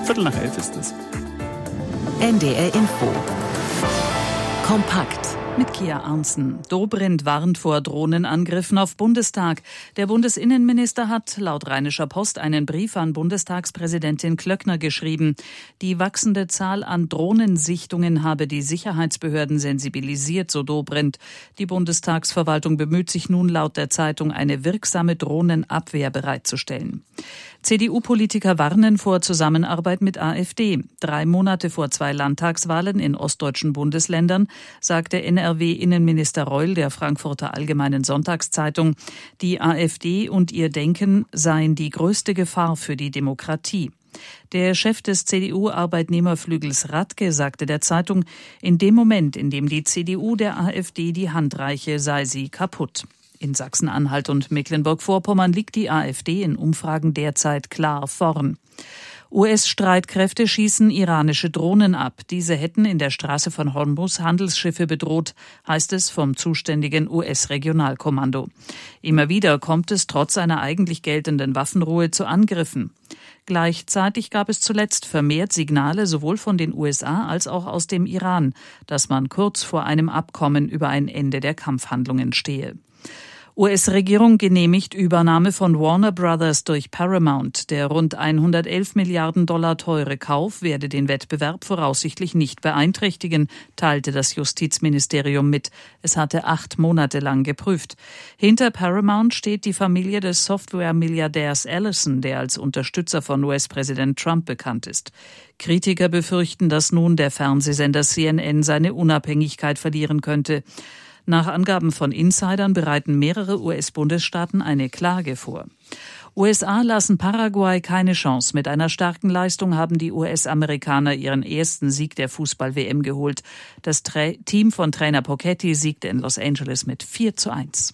11:15 ist es. NDR Info. Kompakt. Mit Kia Arntzen. Dobrindt warnt vor Drohnenangriffen auf Bundestag. Der Bundesinnenminister hat laut Rheinischer Post einen Brief an Bundestagspräsidentin Klöckner geschrieben. Die wachsende Zahl an Drohnensichtungen habe die Sicherheitsbehörden sensibilisiert, so Dobrindt. Die Bundestagsverwaltung bemüht sich nun laut der Zeitung, eine wirksame Drohnenabwehr bereitzustellen. CDU-Politiker warnen vor Zusammenarbeit mit AfD. 3 Monate vor 2 Landtagswahlen in ostdeutschen Bundesländern sagte NRW-Innenminister Reul der Frankfurter Allgemeinen Sonntagszeitung, die AfD und ihr Denken seien die größte Gefahr für die Demokratie. Der Chef des CDU-Arbeitnehmerflügels Radke sagte der Zeitung, in dem Moment, in dem die CDU der AfD die Hand reiche, sei sie kaputt. In Sachsen-Anhalt und Mecklenburg-Vorpommern liegt die AfD in Umfragen derzeit klar vorn. US-Streitkräfte schießen iranische Drohnen ab. Diese hätten in der Straße von Hormuz Handelsschiffe bedroht, heißt es vom zuständigen US-Regionalkommando. Immer wieder kommt es trotz einer eigentlich geltenden Waffenruhe zu Angriffen. Gleichzeitig gab es zuletzt vermehrt Signale sowohl von den USA als auch aus dem Iran, dass man kurz vor einem Abkommen über ein Ende der Kampfhandlungen stehe. US-Regierung genehmigt Übernahme von Warner Brothers durch Paramount. Der rund 111 Milliarden Dollar teure Kauf werde den Wettbewerb voraussichtlich nicht beeinträchtigen, teilte das Justizministerium mit. Es hatte 8 Monate lang geprüft. Hinter Paramount steht die Familie des Software-Milliardärs Ellison, der als Unterstützer von US-Präsident Trump bekannt ist. Kritiker befürchten, dass nun der Fernsehsender CNN seine Unabhängigkeit verlieren könnte. Nach Angaben von Insidern bereiten mehrere US-Bundesstaaten eine Klage vor. USA lassen Paraguay keine Chance. Mit einer starken Leistung haben die US-Amerikaner ihren ersten Sieg der Fußball-WM geholt. Das Team von Trainer Pochetti siegte in Los Angeles mit 4:1.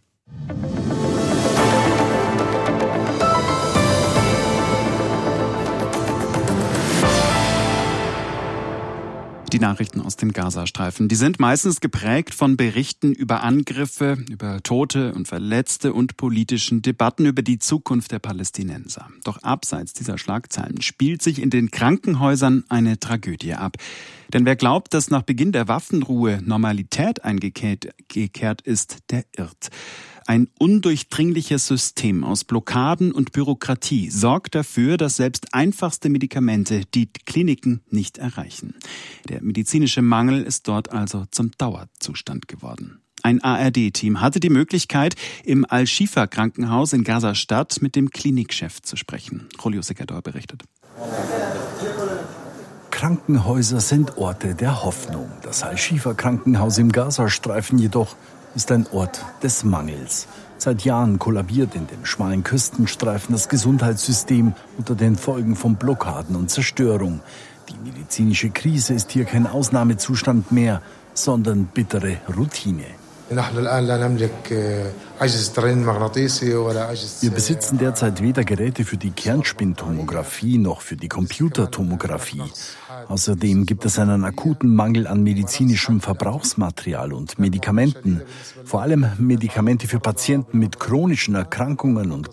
Die Nachrichten aus dem Gazastreifen, die sind meistens geprägt von Berichten über Angriffe, über Tote und Verletzte und politischen Debatten über die Zukunft der Palästinenser. Doch abseits dieser Schlagzeilen spielt sich in den Krankenhäusern eine Tragödie ab. Denn wer glaubt, dass nach Beginn der Waffenruhe Normalität eingekehrt ist, der irrt. Ein undurchdringliches System aus Blockaden und Bürokratie sorgt dafür, dass selbst einfachste Medikamente die Kliniken nicht erreichen. Der medizinische Mangel ist dort also zum Dauerzustand geworden. Ein ARD-Team hatte die Möglichkeit, im Al-Shifa-Krankenhaus in Gaza-Stadt mit dem Klinikchef zu sprechen. Julio Segador berichtet. Krankenhäuser sind Orte der Hoffnung. Das Al-Shifa-Krankenhaus im Gazastreifen jedoch ist ein Ort des Mangels. Seit Jahren kollabiert in dem schmalen Küstenstreifen das Gesundheitssystem unter den Folgen von Blockaden und Zerstörung. Die medizinische Krise ist hier kein Ausnahmezustand mehr, sondern bittere Routine. Wir besitzen derzeit weder Geräte für die Kernspintomographie noch für die Computertomographie. Außerdem gibt es einen akuten Mangel an medizinischem Verbrauchsmaterial und Medikamenten. Vor allem Medikamente für Patienten mit chronischen Erkrankungen und